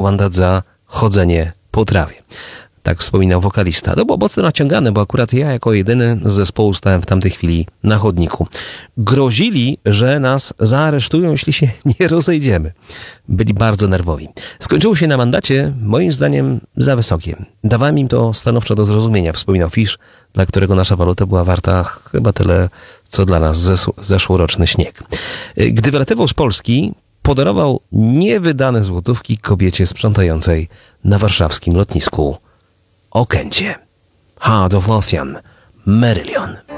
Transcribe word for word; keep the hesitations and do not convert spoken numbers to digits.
mandat za chodzenie po trawie. Tak wspominał wokalista. To było mocno naciągane, bo akurat ja jako jedyny z zespołu stałem w tamtej chwili na chodniku. Grozili, że nas zaaresztują, jeśli się nie rozejdziemy. Byli bardzo nerwowi. Skończyło się na mandacie, moim zdaniem, za wysokie. Dawałem im to stanowczo do zrozumienia, wspominał Fish, dla którego nasza waluta była warta chyba tyle, co dla nas zes- zeszłoroczny śnieg. Gdy wylatywał z Polski, podarował niewydane złotówki kobiecie sprzątającej na warszawskim lotnisku Okęcie. Heart of Ocean, Marillion.